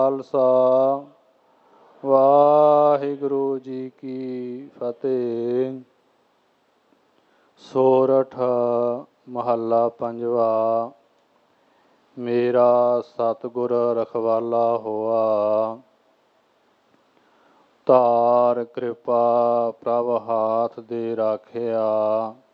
ਖਾਲਸਾ ਵਾਹਿਗੁਰੂ ਜੀ ਕੀ ਫਤਿਹ। ਸੋਰਠ ਮਹੱਲਾ ਪੰਜਵਾ। ਮੇਰਾ ਸਤਿਗੁਰ ਰਖਵਾਲਾ ਹੋਆ, ਧਾਰ ਕਿਰਪਾ ਪ੍ਰਭ ਹਾਥ ਦੇ ਰਾਖਿਆ।